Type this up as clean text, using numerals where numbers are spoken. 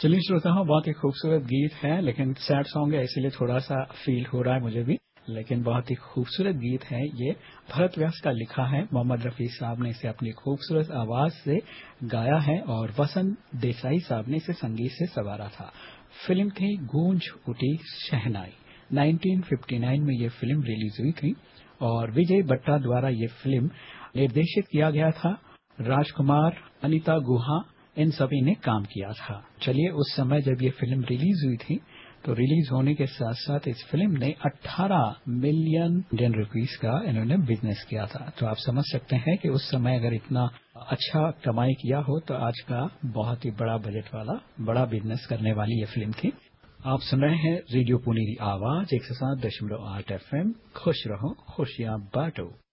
चलिए श्रोताओं, बहुत ही खूबसूरत गीत है, लेकिन सैड सॉन्ग है इसीलिए थोड़ा-सा फ़ील हो रहा है मुझे भी। लेकिन बहुत ही खूबसूरत गीत है ये, भरत व्यास का लिखा है, मोहम्मद रफ़ी साहब ने इसे अपनी खूबसूरत आवाज़ से गाया है और वसंत देसाई साहब ने इसे संगीत से संवारा था। फ़िल्म थी गूंज उठी शहनाई। 1959 में ये फ़िल्म रिलीज़ हुई थी और विजय बट्टा द्वारा ये फ़िल्म निर्देशित किया गया था। राजकुमार, अनीता गुहा इन सभी ने काम किया था। चलिए उस समय जब ये फ़िल्म रिलीज़ हुई थी, तो रिलीज़ होने के साथ-साथ इस फ़िल्म ने 18 मिलियन इंडियन रुपीस का इन्होंने बिज़नेस किया था। तो आप समझ सकते हैं कि उस समय अगर इतना अच्छा कमाई किया हो, तो आज का बहुत ही बड़ा बजट वाला, बड़ा बिज़नेस करने वाली ये फ़िल्म थी। आप सुन रहे हैं रेडियो पुनेरी आवाज़ 107.8 FM। खुश रहो, खुशियाँ बाँटो।